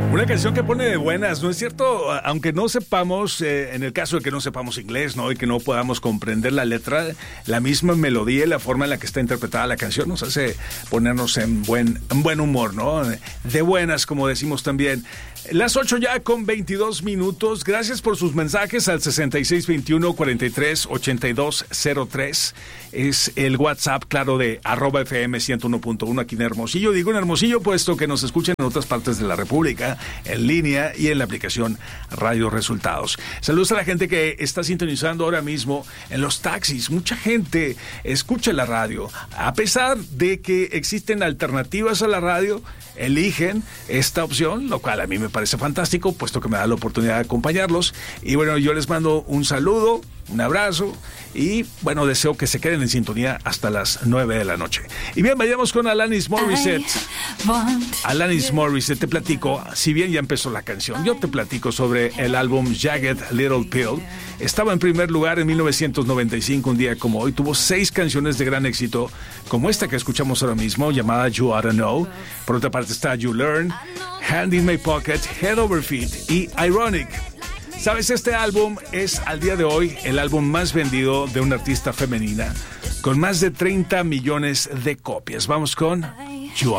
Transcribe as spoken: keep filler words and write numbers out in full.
Una canción que pone de buenas, ¿no es cierto? Aunque no sepamos, eh, en el caso de que no sepamos inglés, ¿no? Y que no podamos comprender la letra, la misma melodía y la forma en la que está interpretada la canción nos hace ponernos en buen, en buen humor, ¿no? De buenas, como decimos también. Las ocho ya con veintidós minutos. Gracias por sus mensajes al sesenta y seis veintiuno cuarenta y tres ochenta y dos cero tres. Es el WhatsApp, claro, de arroba F M ciento uno punto uno aquí en Hermosillo. Digo en Hermosillo, puesto que nos escuchan en otras partes de la República, en línea y en la aplicación Radio Resultados. Saludos a la gente que está sintonizando ahora mismo en los taxis. Mucha gente escucha la radio. A pesar de que existen alternativas a la radio, eligen esta opción, lo cual a mí me parece fantástico, puesto que me da la oportunidad de acompañarlos. Y bueno, yo les mando un saludo, un abrazo y bueno, deseo que se queden en sintonía hasta las nueve de la noche. Y bien, vayamos con Alanis Morissette. Alanis Morissette, te platico, si bien ya empezó la canción, yo te platico sobre el álbum Jagged Little Pill. Estaba en primer lugar en mil novecientos noventa y cinco, un día como hoy. Tuvo seis canciones de gran éxito, como esta que escuchamos ahora mismo, llamada You Oughta Know. Por otra parte está You Learn, Hand in My Pocket, Head Over Feet y Ironic. ¿Sabes? Este álbum es al día de hoy el álbum más vendido de una artista femenina, con más de treinta millones de copias. Vamos con